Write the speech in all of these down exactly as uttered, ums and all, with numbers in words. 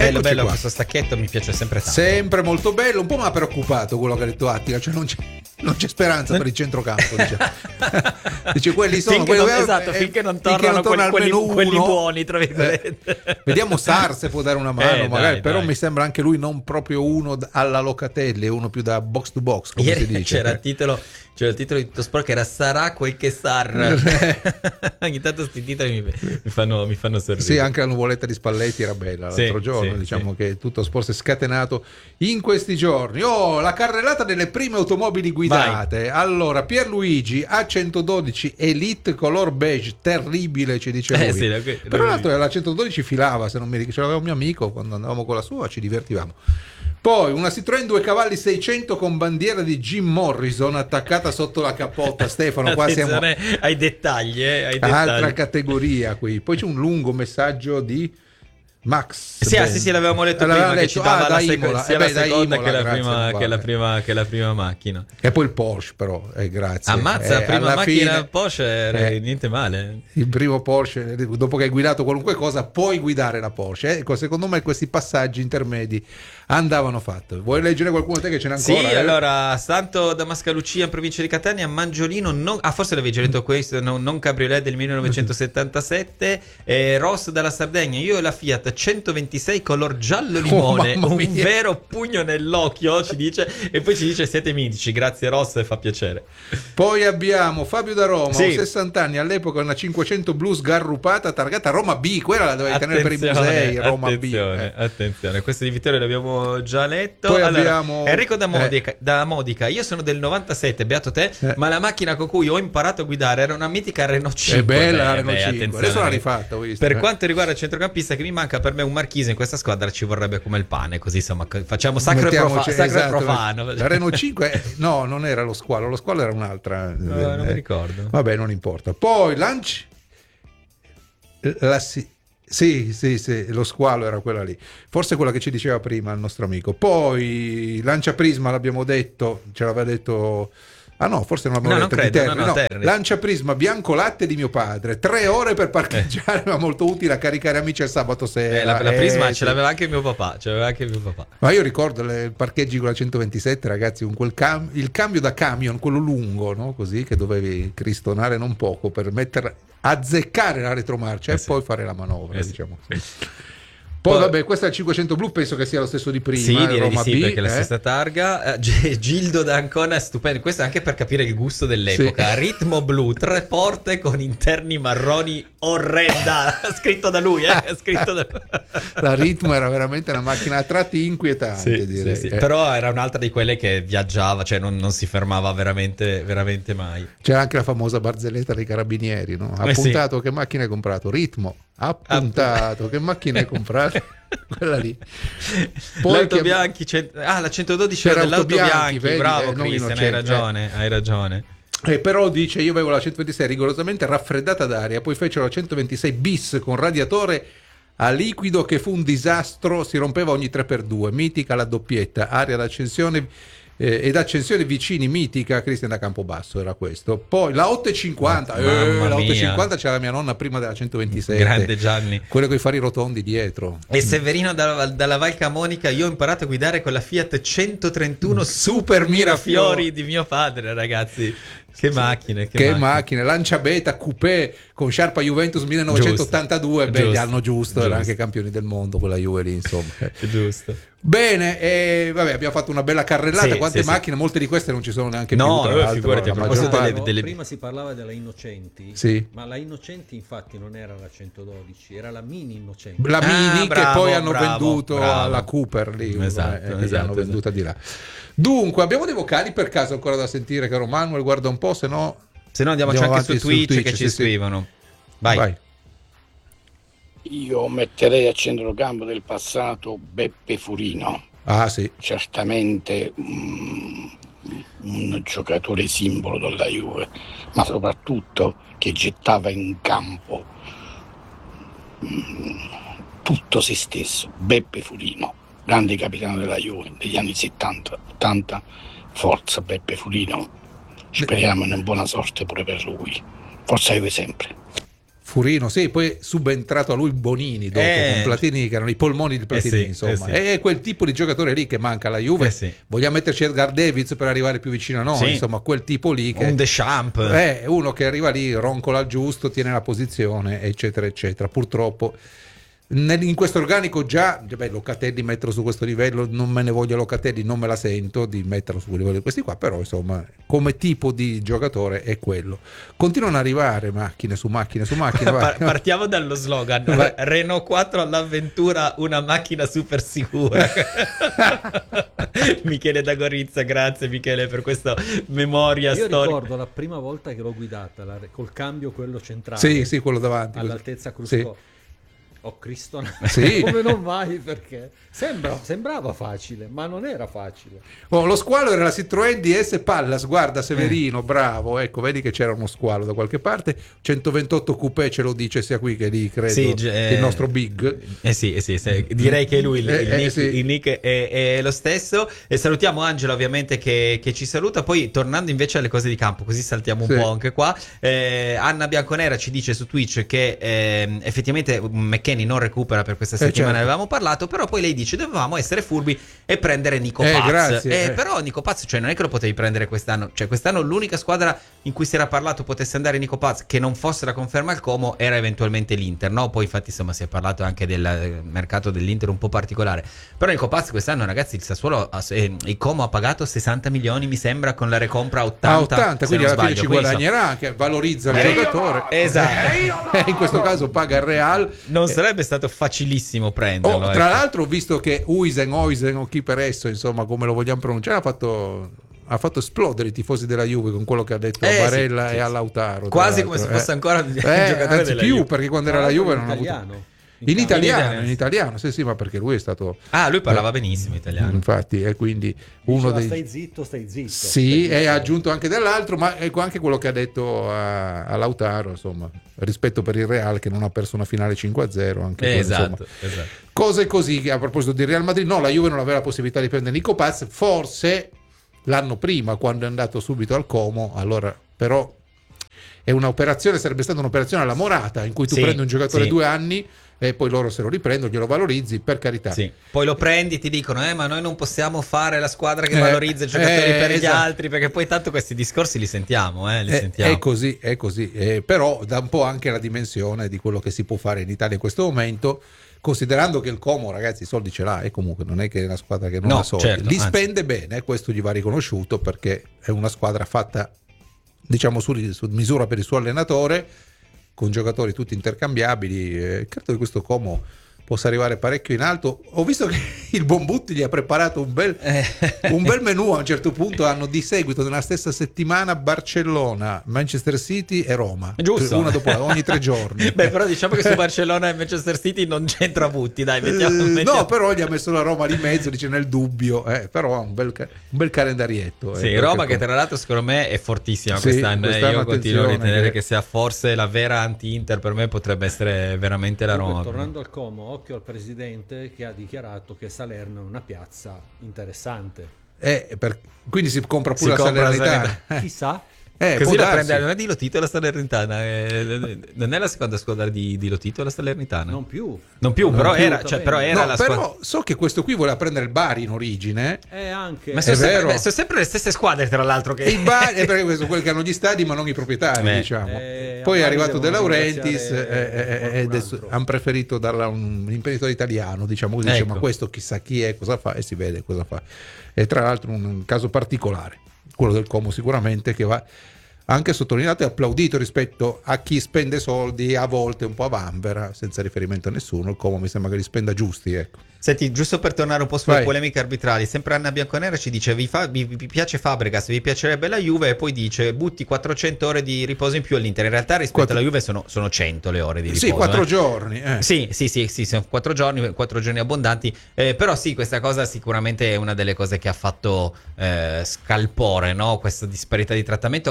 bello, bello, qua. Questo stacchetto mi piace sempre tanto. Sempre molto bello, un po' mi ha preoccupato quello che ha detto Attica, cioè non c'è, non c'è speranza per il centrocampo. Dice, dice quelli sono finché quelli, non, esatto, eh, finché non tornano finché non quelli, quelli, quelli uno, buoni, tra virgolette. Eh, vediamo Sar se può dare una mano, eh, magari, dai, però dai. mi sembra anche lui non proprio uno alla Locatelli, è uno più da box to box, come Ieri si dice. C'era il titolo, c'era il titolo di tutto sport che era Sarà quel che Sar. Ogni tanto questi titoli mi, mi, fanno, mi fanno sorridere. Sì, anche la nuvoletta di Spalletti era bella l'altro sì, giorno, sì, diciamo sì. che tutto sport si è scatenato in questi giorni. Oh, la carrellata delle prime automobili guidate. Vai. Allora, Pierluigi A centododici Elite color beige, terribile, ci dice lui. Eh, sì, la, la, però l'altro la centododici filava, se non mi ricordo, ce l'aveva un mio amico quando andavamo con la sua, ci divertivamo. Poi una Citroën due cavalli seicento con bandiera di Jim Morrison attaccata sotto la capota. Stefano, qua siamo ai dettagli, eh, ai dettagli. Altra categoria qui. Poi c'è un lungo messaggio di Max. Sì, ah, sì, sì, l'avevamo letto prima, letto, che ci dava ah, la, seco- sia eh la beh, seconda Imola, che, la grazie, prima, che, la prima, che la prima macchina. E poi il Porsche però, eh, grazie. Ammazza, la eh, prima macchina fine, Porsche, eh, niente male. Il primo Porsche, dopo che hai guidato qualunque cosa, puoi guidare la Porsche. Ecco, secondo me questi passaggi intermedi andavano fatti. Vuoi leggere qualcuno te che ce n'è ancora? Sì, eh? allora, Santo Damascalucia in provincia di Catania, Mangiolino, non, ah forse l'avevi già detto questo, non, non Cabriolet del millenovecentosettantasette, eh, Ross dalla Sardegna, io e la Fiat centoventisei color giallo limone, oh, un vero pugno nell'occhio, ci dice, e poi ci dice siete mitici, grazie Ross e fa piacere. Poi abbiamo Fabio da Roma, sì. sessanta anni, all'epoca una cinquecento blu sgarrupata targata Roma B, quella la dovevi tenere per i musei, Roma attenzione, B. Eh. Attenzione, questo di Vittorio l'abbiamo già letto. Poi allora, abbiamo Enrico da Modica, eh. da Modica, io sono del novantasette, beato te, eh. ma la macchina con cui ho imparato a guidare era una mitica Renault cinque. È bella la beh, Renault beh, cinque, attenzione. adesso l'ha rifatta, ho visto, per eh. quanto riguarda il centrocampista che mi manca, per me un marchese in questa squadra ci vorrebbe come il pane, così insomma facciamo sacro e profa- esatto, profano. La Renault cinque no, non era lo squalo, lo squalo era un'altra, no, eh, non mi ricordo, vabbè, non importa. Poi Lanci la si Sì, sì, sì, lo squalo era quella lì. Forse quella che ci diceva prima il nostro amico. Poi Lancia Prisma l'abbiamo detto, ce l'aveva detto. Ah no, forse non l'abbiamo no, detto non credo, di Terni. no, no, No, Terni. Lancia Prisma bianco latte di mio padre, tre ore per parcheggiare, eh. ma molto utile a caricare amici al sabato sera. Eh, la, la Prisma eh, ce sì. l'aveva anche mio papà, ce l'aveva anche mio papà. Ma io ricordo le parcheggi con la centoventisette, ragazzi, con quel cam- il cambio da camion, quello lungo, no? Così che dovevi cristonare non poco per mettere, azzeccare la retromarcia eh e sì. poi fare la manovra, eh diciamo. Sì. Poi, Poi vabbè, questo è il cinquecento blu, penso che sia lo stesso di prima. Sì, direi Roma di sì, B, perché è la eh? stessa targa. uh, Gildo d'Ancona è stupendo, questo anche per capire il gusto dell'epoca. Sì. Ritmo blu, tre porte con interni marroni, orrenda. Scritto da lui, eh? Scritto da... La Ritmo era veramente una macchina a tratti inquietante, sì, direi. Sì, sì. Eh. Però era un'altra di quelle che viaggiava, cioè non, non si fermava veramente, veramente mai. C'era anche la famosa barzelletta dei carabinieri, no? Ha eh puntato sì. Che macchina hai comprato? Ritmo. Ha puntato App- che macchina hai comprato? Quella lì. Poi l'auto che... bianchi, cent... ah la centododici era dell'auto bianchi, bianchi vedi? Bravo eh, Cristian, hai ragione, eh. hai ragione. Eh, però dice io avevo la centoventisei rigorosamente raffreddata d'aria, poi fecero la centoventisei bis con radiatore a liquido che fu un disastro, si rompeva ogni tre per due, mitica la doppietta, aria d'accensione eh, ed accensione vicini, mitica Cristian da Campobasso, era questo. Poi la ottocentocinquanta, eh, la ottocentocinquanta c'era la mia nonna prima della centoventisei, grande Gianni, quelle con i fari rotondi dietro. E Severino dalla, dalla Val Camonica, io ho imparato a guidare con la Fiat centotrentuno Super Mirafiori di mio padre, ragazzi. Che macchine, che, che macchine. macchine, Lancia Beta Coupé con sciarpa Juventus millenovecentottantadue, giusto, beh, giusto, hanno giusto, giusto. Erano anche campioni del mondo quella Juve lì, insomma. Giusto. Bene, e vabbè, abbiamo fatto una bella carrellata, sì, quante sì, macchine, sì. Molte di queste non ci sono neanche no, più. No, figurati, a proposito delle, delle... Prima si parlava della Innocenti, sì. Ma la Innocenti infatti non era la centododici, era la Mini Innocenti. La Mini ah, che bravo, poi hanno bravo, venduto bravo. alla Cooper lì, esatto, eh, esatto, hanno esatto. venduta di là. Dunque, abbiamo dei vocali per caso ancora da sentire, caro Manuel, guarda un po', se no... Se no andiamo, andiamo anche su Twitch, Twitch che ci sì, scrivono. Vai. Vai. Io metterei a centrocampo del passato Beppe Furino. Ah sì. Certamente um, un giocatore simbolo della Juve, ma soprattutto che gettava in campo um, tutto se stesso. Beppe Furino, grande capitano della Juve degli anni settanta ottanta. Forza Beppe Furino. Speriamo in buona sorte pure per lui. Forza Juve sempre. Furino, sì, poi è subentrato a lui Bonini dopo, Eh. con Platini, che erano i polmoni di Platini, Eh sì, insomma. eh sì. È quel tipo di giocatore lì che manca alla Juve. Eh sì. Vogliamo metterci Edgar Davids per arrivare più vicino a noi, Sì. insomma, quel tipo lì che Un Deschamps. è uno che arriva lì, roncola al giusto, tiene la posizione, eccetera, eccetera. Purtroppo nel- in questo organico già, beh, Locatelli metterlo su questo livello, non me ne voglio Locatelli, non me la sento di metterlo su quel livello di questi qua, però insomma come tipo di giocatore è quello. Continuano ad arrivare macchine su macchine su macchine. vai. Par- partiamo dallo slogan: Vai. Renault quattro all'avventura, una macchina super sicura. Michele da Gorizia, grazie Michele per questa memoria Io storica. ricordo la prima volta che l'ho guidata la- col cambio quello centrale Sì, sì, quello davanti. così. all'altezza Sì. Crusco. Oh Cristo, Sì. come non mai, perché sembra, sembrava facile, ma non era facile. Oh, lo squalo era la Citroën D S Pallas, guarda Severino, bravo, ecco, vedi che c'era uno squalo da qualche parte. centoventotto coupé ce lo dice sia qui che lì, credo, Sì, gi- eh, il nostro Big. Eh sì, eh sì, sì, direi che lui il, Eh, il eh, nick, sì. il nick è, è lo stesso. E salutiamo Angela ovviamente che, che ci saluta. Poi tornando invece alle cose di campo, così saltiamo un Sì. po' anche qua. eh, Anna Bianconera ci dice su Twitch che ehm, effettivamente McKennie non recupera per questa Eh, settimana, certo. ne avevamo parlato, però poi lei dice dovevamo essere furbi e prendere Nico Eh, Paz. grazie, Eh, eh. Però Nico Paz, cioè non è che lo potevi prendere quest'anno, cioè quest'anno l'unica squadra in cui si era parlato potesse andare Nico Paz che non fosse la conferma al Como era eventualmente l'Inter, no? Poi infatti insomma si è parlato anche del eh, mercato dell'Inter un po' particolare, però Nico Paz quest'anno ragazzi il Sassuolo ha- eh, il Como ha pagato sessanta milioni mi sembra, con la recompra a ottanta, A ottanta, se quindi non alla fine sbaglio. ci Quindi, guadagnerà, che valorizza il Eh, giocatore. esatto. Eh, in questo caso paga il Real. non sarebbe stato facilissimo prenderlo. Oh, tra ecco. l'altro ho visto che Uisen, Oisen o chi per esso, insomma, come lo vogliamo pronunciare, ha fatto, ha fatto esplodere i tifosi della Juve con quello che ha detto Eh, a Barella sì, sì, e a sì. Lautaro. tra Quasi l'altro, come se eh. fosse ancora un Eh, giocatore anzi della più, Juve. perché quando era la Juve non ha avuto... italiano. In italiano, italiano, in sì. italiano, sì, sì, ma perché lui è stato... Ah, lui parlava benissimo italiano. Infatti, è quindi uno Diceva, dei... stai zitto, stai zitto. Sì, Stai e zitto. ha aggiunto anche dell'altro, ma ecco anche quello che ha detto a, a Lautaro, insomma, rispetto per il Real che non ha perso una finale cinque a zero, anche Eh, quello, esatto, insomma. esatto. Cose così, che a proposito di Real Madrid, no, la Juve non aveva la possibilità di prendere Nico Paz, forse l'anno prima quando è andato subito al Como, allora però è un'operazione, sarebbe stata un'operazione alla Morata in cui tu Sì, prendi un giocatore sì. due anni e poi loro se lo riprendono, glielo valorizzi, per carità. Sì. Poi lo prendi e ti dicono eh ma noi non possiamo fare la squadra che Eh, valorizza i giocatori eh, per gli esatto. altri, perché poi tanto questi discorsi li sentiamo, eh, li Eh, sentiamo. è così, è così, eh, però dà un po' anche la dimensione di quello che si può fare in Italia in questo momento, considerando che il Como, ragazzi, i soldi ce l'ha e comunque non è che è una squadra che non No, ha soldi, certo, li anzi. spende bene, questo gli va riconosciuto perché è una squadra fatta, diciamo, su, su misura per il suo allenatore, con giocatori tutti intercambiabili, eh, credo che questo Como possa arrivare parecchio in alto. Ho visto che il Bombutti gli ha preparato un bel, Eh. un bel menù. A un certo punto hanno di seguito nella stessa settimana Barcellona, Manchester City e Roma, Giusto. una dopo l'altra, ogni tre giorni. Beh, però diciamo che su Barcellona e Manchester City non c'entra Butti, dai, mettiamo, Eh, mettiamo- no, però gli ha messo la Roma lì mezzo, dice nel dubbio, eh, però un bel, ca- un bel calendarietto. eh, Sì, perché Roma che com- tra l'altro secondo me è fortissima Sì, quest'anno, eh. quest'anno Io continuo a attenzione ritenere che- che sia forse la vera anti-Inter, per me potrebbe essere veramente la Comunque, Roma. tornando al Como, occhio al presidente che ha dichiarato che Salerno è una piazza interessante. eh, per- quindi si compra Si pure la compra la Salernitana. Eh, Chissà, eh, Così può la darsi. prende, non è di Lotito la Salernitana, eh, non è la seconda squadra di, di Lotito la Salernitana? non più. Non più, Non però, più, era, va cioè, bene. però era No, la però squadra. so che questo qui voleva prendere il Bari in origine. È anche Ma sono È sempre, vero. beh, sono sempre le stesse squadre, tra l'altro. Che... E il Bari è perché sono quelli che hanno gli stadi ma non i proprietari, Beh. diciamo. Eh, Poi è a Bari arrivato De devono Laurentiis ringraziare eh, eh, qualcun e adesso altro. hanno preferito darla a un imprenditore italiano, diciamo così, dice, Ecco. ma questo chissà chi è, cosa fa, e si vede cosa fa. E tra l'altro un, un caso particolare, quello del Como sicuramente, che va anche sottolineato e applaudito rispetto a chi spende soldi a volte un po' a vanvera, senza riferimento a nessuno. Il Como mi sembra che li spenda giusti, ecco. Senti, giusto per tornare un po' sulle Vai. polemiche arbitrali, sempre Anna Bianconera ci dice vi, fa- vi, vi piace Fabregas, vi piacerebbe la Juve, e poi dice butti quattrocento ore di riposo in più all'Inter. In realtà rispetto Quattro- alla Juve sono, sono cento le ore di riposo. Sì, quattro eh. giorni. eh. Sì, sì, sì, sì, sono quattro giorni, quattro giorni abbondanti, eh, però sì, questa cosa sicuramente è una delle cose che ha fatto eh, scalpore, no? Questa disparità di trattamento. Tra l'altro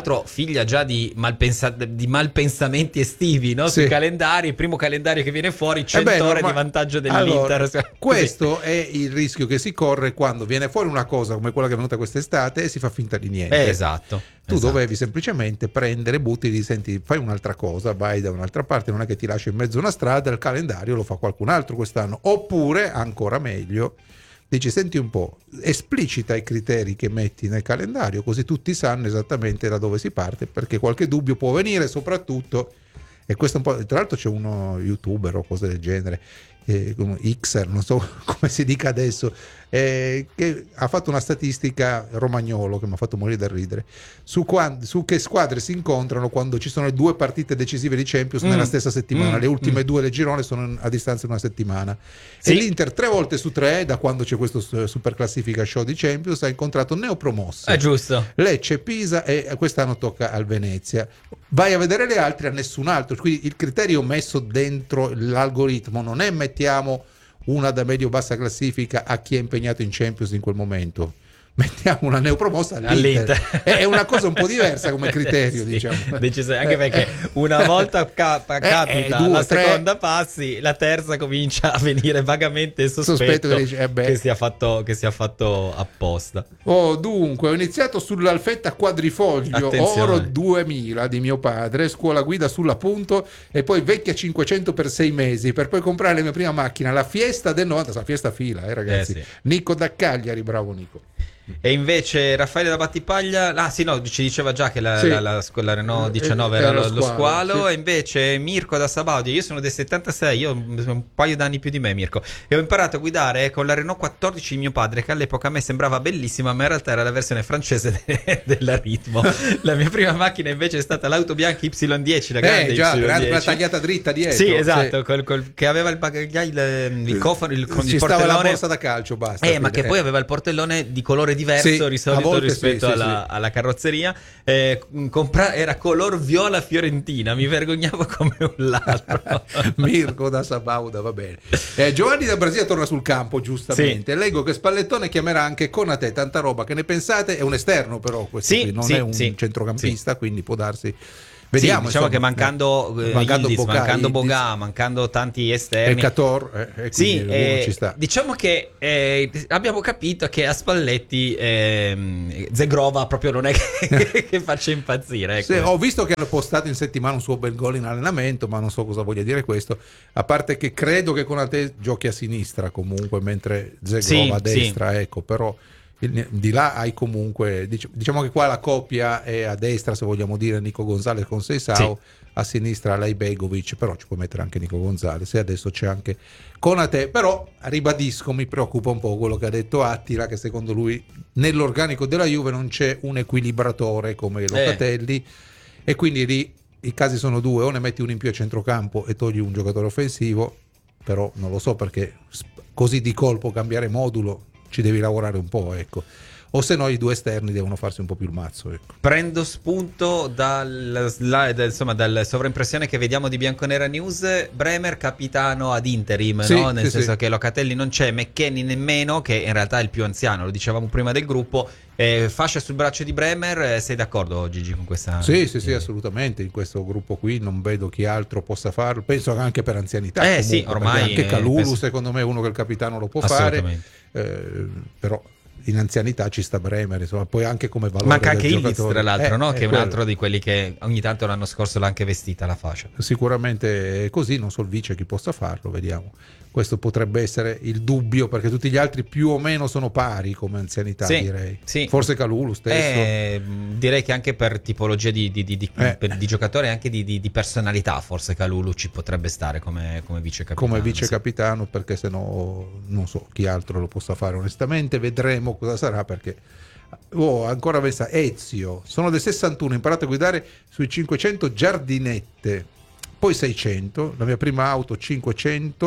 l'altro figlia già di, malpensa- di malpensamenti estivi, no? Sì. Sui calendari, il primo calendario che viene fuori, cento Eh beh, ore norma- di vantaggio dell'Inter. Allora, Così. questo è il rischio che si corre quando viene fuori una cosa come quella che è venuta quest'estate e si fa finta di niente. Eh, esatto. Tu esatto. dovevi semplicemente prendere, butti, di senti, fai un'altra cosa, vai da un'altra parte, non è che ti lasci in mezzo a una strada, il calendario lo fa qualcun altro quest'anno. Oppure, ancora meglio, dici, senti un po', esplicita i criteri che metti nel calendario, così tutti sanno esattamente da dove si parte, perché qualche dubbio può venire, soprattutto, e questo un po', tra l'altro c'è uno youtuber o cose del genere, eh, Xer, non so come si dica adesso, eh, che ha fatto una statistica, Romagnolo, che mi ha fatto morire da ridere, su, quando, su che squadre si incontrano quando ci sono le due partite decisive di Champions mm. nella stessa settimana. Mm. Le ultime mm. due del girone sono a distanza di una settimana. Sì. E l'Inter tre volte su tre, da quando c'è questo super classifica show di Champions, ha incontrato neopromosse. È giusto. Lecce, Pisa, e quest'anno tocca al Venezia. Vai a vedere le altre, a nessun altro. Quindi il criterio messo dentro l'algoritmo non è mettiamo una da medio-bassa classifica a chi è impegnato in Champions in quel momento. Mettiamo una neopromossa all'Inter. all'Inter. È una cosa un po' diversa come criterio, sì, diciamo. Decisamente, anche perché una volta cap- capita eh, due, la tre. seconda passi, la terza comincia a venire vagamente sospetto, Sospetto che dici, eh beh. che sia fatto, che sia fatto apposta. Oh, dunque, ho iniziato sull'Alfetta Quadrifoglio Attenzione. Oro duemila di mio padre, scuola guida sull'appunto, e poi vecchia cinquecento per sei mesi, per poi comprare la mia prima macchina, la Fiesta del novanta, la Fiesta fila, eh ragazzi. Eh, sì. Nico da Cagliari, bravo Nico. E invece Raffaele da Battipaglia, ah sì no, ci diceva già che la, Sì. la, la, la Renault diciannove Eh, era era lo, lo lo squalo, squalo, sì. e invece Mirko da Sabaudia, io sono del settantasei, io ho un paio d'anni più di me Mirko, e ho imparato a guidare con la Renault quattordici di mio padre, che all'epoca a me sembrava bellissima, ma in realtà era la versione francese de- della Ritmo. La mia prima macchina invece è stata l'auto bianca Y dieci, la grande Eh già, Y dieci. la tagliata dritta dietro. Sì, esatto, col, col, che aveva il bagagliaio, il, il cofano, il, con Ci il stava la portellone. borsa da calcio, basta. Eh, ma quindi, che poi aveva il portellone di colore diverso Sì, rispetto a volte rispetto sì, sì, alla, sì. alla carrozzeria. Eh, compra- era color viola fiorentina, mi vergognavo come un ladro. Mirko da Sabauda, va bene. Eh, Giovanni da Brasile torna sul campo, giustamente. Sì. Leggo che Spallettone chiamerà anche Konate, tanta roba, che ne pensate? È un esterno però, questo Sì, qui, non sì, è un sì, centrocampista, quindi può darsi. Vediamo, Sì, diciamo insomma, che mancando, eh, eh, mancando Yildiz, Boga, mancando Yildiz. Boga, mancando tanti e esterni. Cator, eh, e Sì, quindi uno eh, ci sta. diciamo che eh, abbiamo capito che a Spalletti ehm, Zegrova proprio non è che, che faccia impazzire. Ecco. Sì, ho visto che hanno postato in settimana un suo bel gol in allenamento, ma non so cosa voglia dire questo, a parte che credo che Konate giochi a sinistra comunque, mentre Zegrova Sì, a destra, sì. ecco, però il- di là hai comunque, dic- diciamo che qua la coppia è a destra, se vogliamo dire, Nico Gonzalez con Seisao, a sinistra lei Begovic, però ci può mettere anche Nico Gonzalez, e adesso c'è anche Konate. Però ribadisco, mi preoccupa un po' quello che ha detto Attila, che secondo lui nell'organico della Juve non c'è un equilibratore come Locatelli, e quindi lì i casi sono due: o ne metti uno in più a centrocampo e togli un giocatore offensivo, però non lo so, perché così di colpo cambiare modulo ci devi lavorare un po', ecco. O se no i due esterni devono farsi un po' più il mazzo, ecco. Prendo spunto dal, la- da- insomma, dalla sovraimpressione che vediamo di Bianconera News. Bremer capitano ad interim, Sì, no? Nel sì, senso sì. che Locatelli non c'è, McKennie nemmeno, che in realtà è il più anziano, lo dicevamo prima del gruppo. Eh, fascia sul braccio di Bremer, eh, sei d'accordo Gigi con questa? Sì, sì, sì, assolutamente. In questo gruppo qui non vedo chi altro possa farlo. Penso che anche per anzianità. Eh, comunque, sì, ormai, perché anche eh, Kalulu, penso- secondo me, è uno che il capitano lo può fare. Assolutamente. Eh, però in anzianità ci sta Bremer, insomma, poi anche come valore Manca del anche Ildiz, giocatore. tra l'altro, Eh, no? è Che è un quello. altro di quelli che ogni tanto l'anno scorso l'ha anche vestita la fascia. Sicuramente è così, non so il vice chi possa farlo, vediamo. Questo potrebbe essere il dubbio, perché tutti gli altri più o meno sono pari come anzianità, Sì, direi. sì. Forse Kalulu stesso. Eh, direi che anche per tipologia di, di, di, di, Eh. per- di giocatore e anche di, di, di personalità, forse Kalulu ci potrebbe stare come, come vice capitano. come vice capitano, perché se no non so chi altro lo possa fare onestamente. Vedremo cosa sarà, perché oh, ancora questa Ezio, sono del sessantuno, ho imparato a guidare sui cinquecento giardinette, poi seicento, la mia prima auto cinquecento,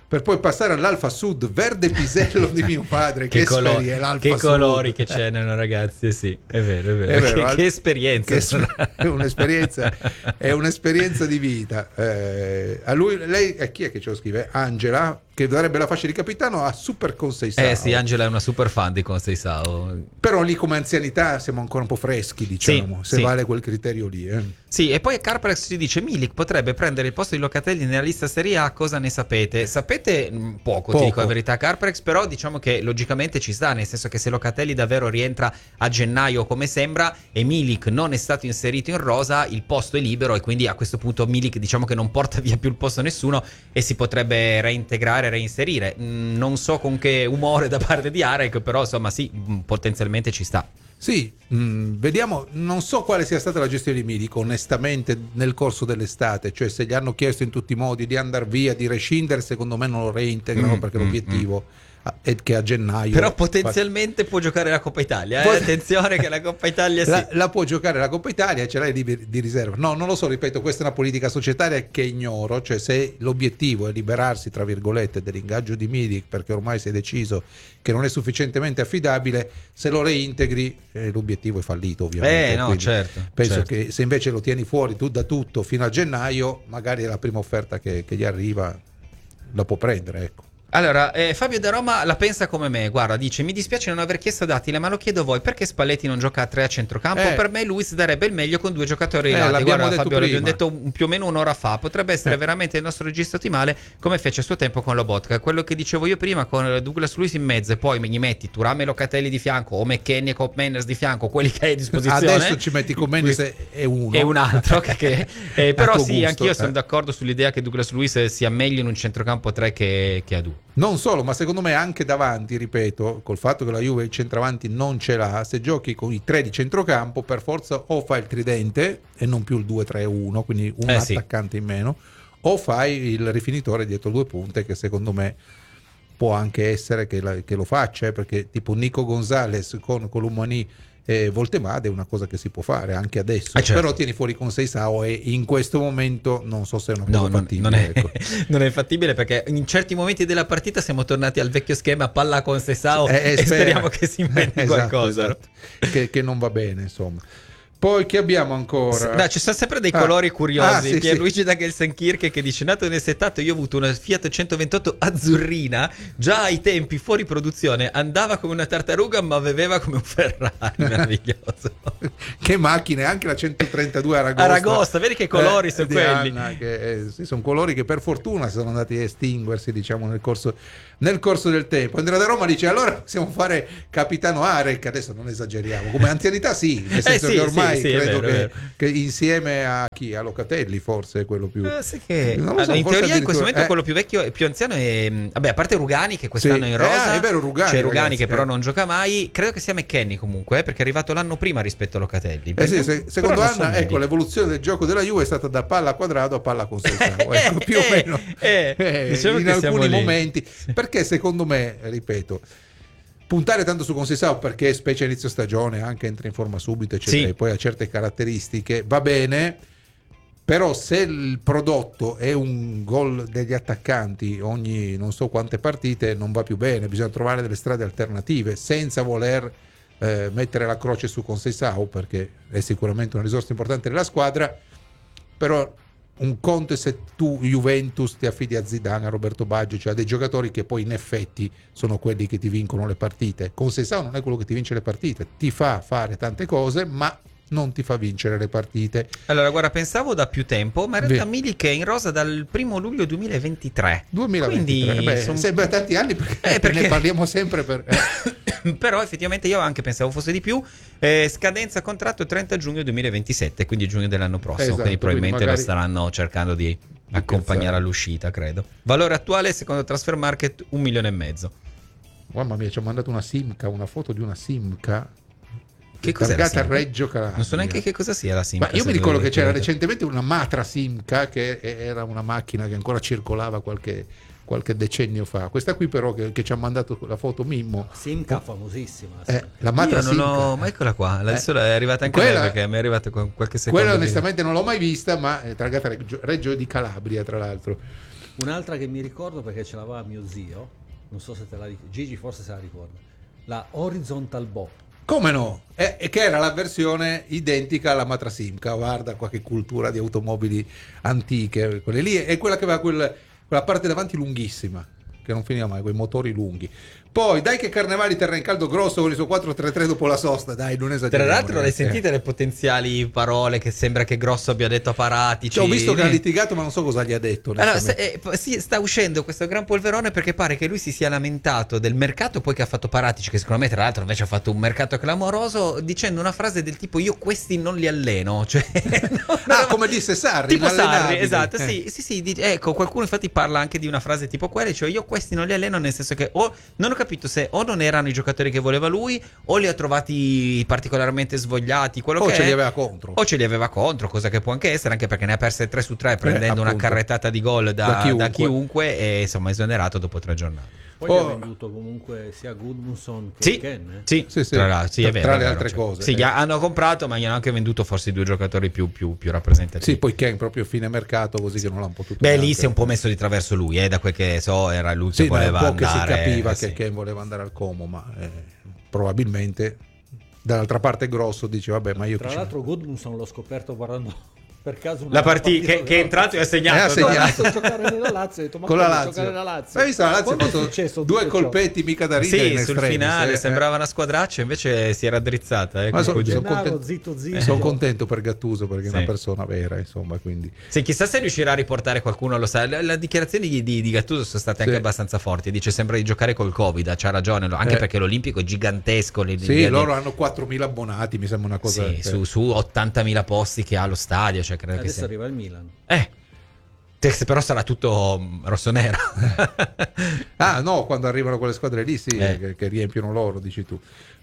per poi passare all'Alfa Sud verde pisello di mio padre. Che, che, colo- esperi- l'Alfa che Sud. colori che c'erano, ragazzi, sì, è vero, è vero, È vero, che, al- che esperienza, che è un'esperienza, è un'esperienza di vita. Eh, a lui, lei, eh, chi è che ce lo scrive? Angela, che darebbe la fascia di capitano a Super Conseisao. eh sì, Angela è una super fan di Conseisao. Però lì come anzianità siamo ancora un po' freschi, diciamo, Sì, se sì. vale quel criterio lì. Eh. Sì, e poi a Carprex si dice Milik potrebbe prendere il posto di Locatelli nella lista Serie A, cosa ne sapete? Sapete mh, poco, Poco. ti dico la verità, Carprex, però diciamo che logicamente ci sta, nel senso che se Locatelli davvero rientra a gennaio come sembra e Milik non è stato inserito in rosa, il posto è libero e quindi a questo punto Milik diciamo che non porta via più il posto a nessuno e si potrebbe reintegrare, reinserire. Mh, non so con che umore da parte di Arek, però insomma sì, mh, potenzialmente ci sta. Sì, mh, vediamo, non so quale sia stata la gestione di Milik onestamente nel corso dell'estate, cioè se gli hanno chiesto in tutti i modi di andare via, di rescindere, secondo me non lo reintegrano Mm, perché mm, l'obiettivo è che a gennaio... Però potenzialmente può giocare la Coppa Italia, eh? Pot- Attenzione che la Coppa Italia sì. La, la può giocare la Coppa Italia e ce l'hai di, di riserva. No, non lo so, ripeto, questa è una politica societaria che ignoro, cioè se l'obiettivo è liberarsi, tra virgolette, dell'ingaggio di Milik perché ormai si è deciso che non è sufficientemente affidabile, se lo reintegri eh, l'obiettivo è fallito ovviamente. Eh no, Quindi certo. penso certo. che se invece lo tieni fuori tu da tutto fino a gennaio, magari è la prima offerta che, che gli arriva, la può prendere, ecco. Allora, eh, Fabio da Roma la pensa come me, guarda, dice mi dispiace non aver chiesto Dattila, ma lo chiedo a voi, perché Spalletti non gioca a tre a centrocampo? Eh. Per me Luis darebbe il meglio con due giocatori Eh, lati. l'abbiamo Guarda detto Fabio, l'abbiamo prima. detto un- più o meno un'ora fa, potrebbe essere Eh. veramente il nostro registro ottimale come fece a suo tempo con Lobotka, quello che dicevo io prima con Douglas Luiz in mezzo e poi gli metti Thuram e Locatelli di fianco o McKennie e Cop Manners di fianco, quelli che hai a disposizione. Adesso ci metti con Mendes e uno. E un altro che, che- eh, però tuo sì, gusto, anch'io eh. sono d'accordo sull'idea che Douglas Luiz sia meglio in un centrocampo tre che, che a due. Non solo, ma secondo me anche davanti, ripeto, col fatto che la Juve il centravanti non ce l'ha, se giochi con i tre di centrocampo, per forza o fai il tridente e non più il due tre uno, quindi un Eh, sì. attaccante in meno, o fai il rifinitore dietro due punte, che secondo me può anche essere che, la- che lo faccia, eh, perché tipo Nico Gonzalez con Colomani e Voltemade è una cosa che si può fare anche adesso, Eh, certo. però tieni fuori con Seisao e in questo momento non so se è una cosa No, non, fattibile. non è, ecco. non è fattibile perché in certi momenti della partita siamo tornati al vecchio schema palla con Seisao Eh, eh, e spera. speriamo che si inventi Esatto, qualcosa. esatto. Che, che non va bene, insomma. Poi che abbiamo ancora? No, ci sono sempre dei Ah. colori curiosi. Ah, sì, Pierluigi da Gelsenkirchen che dice: nato nel settanta, io ho avuto una Fiat centoventotto azzurrina. Già ai tempi fuori produzione andava come una tartaruga, ma beveva come un Ferrari. Meraviglioso. Che macchine, anche la centotrentadue Aragosta. Aragosta, vedi che colori sono di quelli. Anna, che, eh, sì, sono colori che per fortuna sono andati a estinguersi, diciamo, nel corso, nel corso del tempo. Andrea da Roma dice: allora possiamo fare Capitano Arek. Adesso non esageriamo, come anzianità sì, nel senso sì, che ormai sì, sì, è credo vero, è che, vero. che insieme a chi? A Locatelli forse è quello più... Eh, sai che- Non lo so, allora, in forse teoria in questo addirittura- momento eh. quello più vecchio e più anziano è mh, vabbè, a parte Rugani che quest'anno Sì. è in rosa. Eh, è vero, Rugani, c'è Rugani ragazzi, che però eh. non gioca mai, credo che sia McKennie comunque, eh, perché è arrivato l'anno prima rispetto a Locatelli. Eh sì, Perché- se- però secondo non so Anna, bene. ecco, l'evoluzione del gioco della Juve è stata da palla a quadrato a palla con Seisao, ecco, più o Eh, meno eh, Eh, diciamo in che siamo alcuni lì. momenti, perché secondo me, ripeto, puntare tanto su Conceição perché specie a inizio stagione anche entra in forma subito eccetera, Sì. e poi ha certe caratteristiche, va bene, però se il prodotto è un gol degli attaccanti ogni non so quante partite non va più bene, bisogna trovare delle strade alternative senza voler eh, mettere la croce su Conceição perché è sicuramente una risorsa importante della squadra, però un conto è se tu Juventus ti affidi a Zidane, a Roberto Baggio, cioè a dei giocatori che poi in effetti sono quelli che ti vincono le partite. Conceição non è quello che ti vince le partite, ti fa fare tante cose ma non ti fa vincere le partite. Allora, guarda, pensavo da più tempo, ma in realtà Beh. Milik è in rosa dal primo luglio duemilaventitré. duemilaventitré, Quindi, beh, son- sembra tanti anni perché, Eh, perché- ne parliamo sempre per... eh. Però effettivamente io anche pensavo fosse di più. Eh, scadenza contratto trenta giugno duemilaventisette, quindi giugno dell'anno prossimo. Esatto, quindi probabilmente quindi lo magari- staranno cercando di accompagnare piazzare. all'uscita, credo. Valore attuale, secondo Transfer Market, un milione e mezzo. Mamma mia, ci ha mandato una Simca, una foto di una Simca Che cos'è la targata a Simca? Reggio Calabria. Non so neanche che cosa sia la Simca. Ma io se mi ricordo devo che c'era dire. recentemente una Matra Simca che era una macchina che ancora circolava qualche, qualche decennio fa. Questa qui però che, che ci ha mandato la foto Mimmo, Simca famosissima. eh, la Matra Io non Simca. ho... Ma eccola qua, adesso è arrivata anche Quella- a me perché mi è arrivata con qualche secondo. Quella di- onestamente non l'ho mai vista, ma è targata Reggio, Reggio di Calabria tra l'altro. Un'altra che mi ricordo perché ce l'aveva mio zio, non so se te la ricordi, Gigi forse se la ricorda, la Horizontal Bob. Come no? E eh, che era la versione identica alla Matrasimca, guarda qualche cultura di automobili antiche, quelle lì, è quella che aveva quel, quella parte davanti lunghissima, che non finiva mai, quei motori lunghi. Poi dai che Carnevali terrà in caldo grosso con i suoi quattro tre tre dopo la sosta, dai, non esageriamo. Tra l'altro l'hai ragazzi, sentite eh. le potenziali parole che sembra che Grosso abbia detto a Paratici? Cioè, ho visto che ha litigato, ma non so cosa gli ha detto. Allora, se, eh, sì, sta uscendo questo gran polverone perché pare che lui si sia lamentato del mercato poi che ha fatto Paratici, che secondo me tra l'altro invece ha fatto un mercato clamoroso, dicendo una frase del tipo io questi non li alleno, cioè, non Ah, era- come disse Sarri, tipo Sarri, inallenabili. esatto, Eh. sì, sì, sì, dice- ecco, qualcuno infatti parla anche di una frase tipo quella, cioè io questi non li alleno, nel senso che o non ho capito se o non erano i giocatori che voleva lui o li ha trovati particolarmente svogliati, quello O che ce è, li aveva contro. o ce li aveva contro, cosa che può anche essere, anche perché ne ha perse tre su tre prendendo una appunto. carrettata di gol da, Da da chiunque. chiunque. E insomma esonerato dopo tre giornate. Poi Oh. ha venduto comunque sia Gudmundsson che Sì, Ken. eh? sì, Sì, sì. Tra, l'altro, sì, è Tra vero, le è vero, altre cioè. cose, Sì, eh. gli ha- hanno comprato, ma gli hanno anche venduto forse i due giocatori più, più, più rappresentativi. Sì, poi Ken proprio fine mercato, così che non l'ha potuto. Beh, lì neanche- si è un po' messo di traverso lui, eh, da quel che so, era lui Sì, che ma è un voleva po' che si andare. capiva eh, che sì. Ken voleva andare al Como, ma eh, probabilmente dall'altra parte Grosso dice vabbè, ma io Tra chi ce l'altro Gudmundsson l'ho scoperto guardando per caso una La partita che, che è entrato e ha segnato. Eh, ha no? segnato. Ho visto giocare nella Lazio, ho detto ma con la come Lazio. giocare nella Lazio? Hai visto la Lazio ha Quando è fatto successo due tutto ciò? colpetti mica da ridere Sì, in sul extremis, finale eh, sembrava una squadraccia, invece si era drizzata. Eh, Ma so- con Cugino. sono Gennaro, contento, zitto zitto. sono contento per Gattuso perché è Sì. una persona vera, insomma, quindi Sì, chissà se riuscirà a riportare qualcuno, lo sa. Le, le dichiarazioni di, di, di Gattuso sono state anche Sì. abbastanza forti. Dice sembra di giocare col Covid, c'ha ragione, anche Eh. perché l'Olimpico è gigantesco. le- sì, le- loro hanno quattromila abbonati, mi sembra una cosa sì, cioè- su, su ottantamila posti che ha lo stadio, cioè credo che Adesso sia. arriva il Milan. Eh, te- se però sarà tutto mm, rossonero. Ah, no, quando arrivano quelle squadre lì, sì, Eh. che, che riempiono loro, dici tu.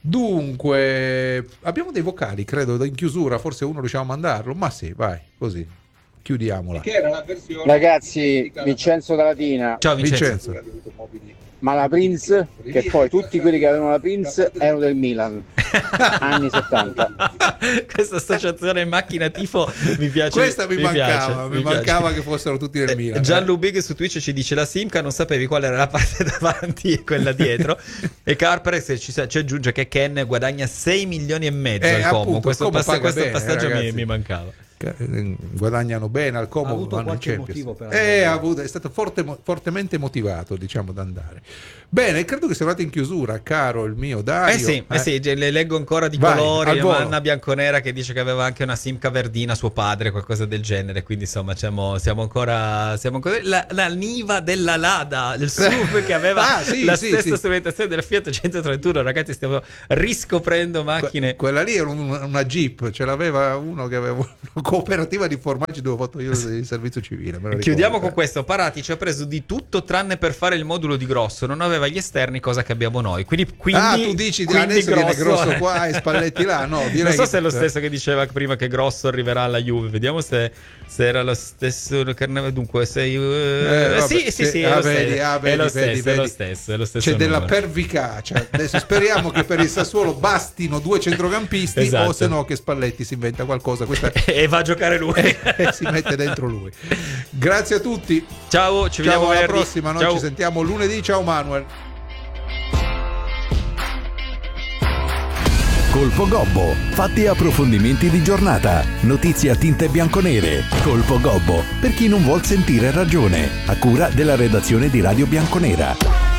Dunque, abbiamo dei vocali, credo, in chiusura, forse uno riusciamo a mandarlo, ma sì, vai, così, chiudiamola. Ragazzi, Vincenzo da Latina, Ciao Vincenzo. Vincenzo. ma la Prince, che poi tutti quelli che avevano la Prince erano del Milan, anni settanta. Questa associazione macchina tifo mi piace. Questa mi, mancava, piace, mi piace. mancava che fossero tutti del Eh, Milan. Gianlu Big su Twitch ci dice la Simca, non sapevi qual era la parte davanti e quella dietro. E Carperex ci, ci aggiunge che Ken guadagna sei milioni e mezzo Eh, al Como. appunto, Questo, il Como pass- paga questo bene, passaggio mi, ragazzi. mi mancava. Eh, guadagnano bene al Como, Ha avuto vanno in qualche Champions. motivo per Eh, andare. ha avuto- è stato forte- fortemente motivato, diciamo, ad andare. Bene, credo che sia arrivato in chiusura, caro il mio Dario. Eh sì, eh sì, le leggo ancora di Vai, colori. al volo. Anna Bianconera che dice che aveva anche una Simca verdina, suo padre, qualcosa del genere. Quindi insomma siamo, siamo ancora. Siamo ancora la, la Niva della Lada, il S U V che aveva Ah, sì, la sì, stessa sì. strumentazione del Fiat centotrentuno. Ragazzi, stiamo riscoprendo macchine. Que- quella lì era un- una Jeep, ce l'aveva uno che aveva una cooperativa di formaggi dove ho fatto io il servizio civile. me lo Chiudiamo ricordo, con eh. questo. Parati ci ha preso di tutto tranne per fare il modulo di Grosso. Non aveva gli esterni, cosa che abbiamo noi. Quindi, quindi Ah, tu dici quindi adesso viene Grosso, Grosso qua e Spalletti là? No, direi non so che- se è lo stesso che diceva prima che Grosso arriverà alla Juve. Vediamo se, se era lo stesso carnevale. Dunque, sei. Eh, vabbè, sì, sì, sì, è ah, lo vedi, stesso. ah, vedi, è lo vedi, stesso, è vedi. lo stesso, è lo stesso C'è della numero. pervicacia. Adesso speriamo che per il Sassuolo bastino due centrocampisti Esatto. o se no che Spalletti si inventa qualcosa. Questa E va a giocare lui. e si mette dentro lui. Grazie a tutti. Ciao, ci vediamo Ciao, alla venerdì. prossima. Noi Ciao. ci sentiamo lunedì. Ciao Manuel. Colpo Gobbo, fatti e approfondimenti di giornata, notizie a tinte bianconere. Colpo Gobbo, per chi non vuol sentire ragione, a cura della redazione di Radio Bianconera.